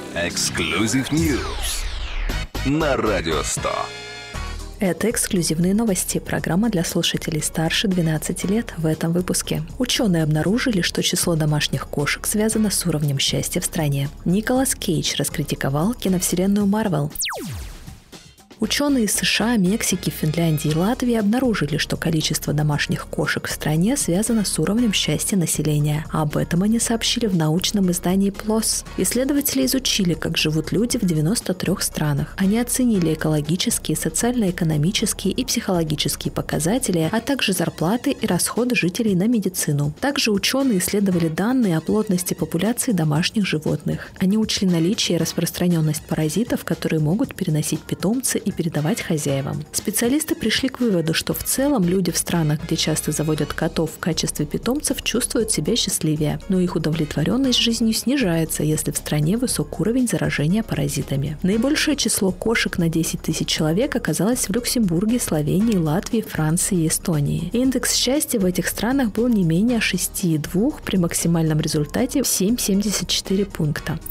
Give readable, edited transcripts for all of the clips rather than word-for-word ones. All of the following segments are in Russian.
Exclusive News на Радио 100. Это эксклюзивные новости. Программа для слушателей старше 12 лет. В этом выпуске. Ученые обнаружили, что число домашних кошек связано с уровнем счастья в стране. Николас Кейдж раскритиковал киновселенную Marvel. Ученые из США, Мексики, Финляндии и Латвии обнаружили, что количество домашних кошек в стране связано с уровнем счастья населения. Об этом они сообщили в научном издании PLOS. Исследователи изучили, как живут люди в 93 странах. Они оценили экологические, социально-экономические и психологические показатели, а также зарплаты и расходы жителей на медицину. Также ученые исследовали данные о плотности популяции домашних животных. Они учли наличие и распространенность паразитов, которые могут переносить питомцы и передавать хозяевам. Специалисты пришли к выводу, что в целом люди в странах, где часто заводят котов в качестве питомцев, чувствуют себя счастливее, но их удовлетворенность жизнью снижается, если в стране высок уровень заражения паразитами. Наибольшее число кошек на 10 тысяч человек оказалось в Люксембурге, Словении, Латвии, Франции и Эстонии. Индекс счастья в этих странах был не менее 6,2 при максимальном результате 7,74 пункта.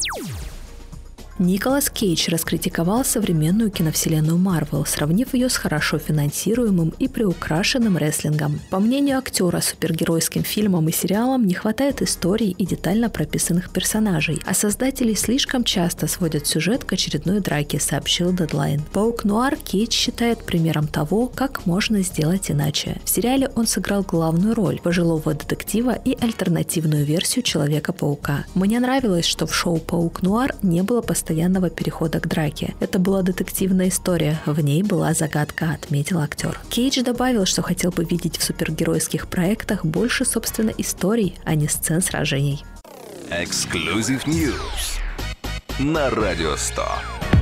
Николас Кейдж раскритиковал современную киновселенную Marvel, сравнив ее с хорошо финансируемым и приукрашенным рестлингом. По мнению актера, супергеройским фильмам и сериалам не хватает историй и детально прописанных персонажей, а создатели слишком часто сводят сюжет к очередной драке, сообщил Deadline. Паук-нуар Кейдж считает примером того, как можно сделать иначе. В сериале он сыграл главную роль – пожилого детектива и альтернативную версию Человека-паука. Мне нравилось, что в шоу «Паук-нуар» не было постоянного перехода к драке. Это была детективная история, в ней была загадка, отметил актер. Кейдж добавил, что хотел бы видеть в супергеройских проектах больше, собственно, историй, а не сцен сражений. Exclusive News на Радио 100.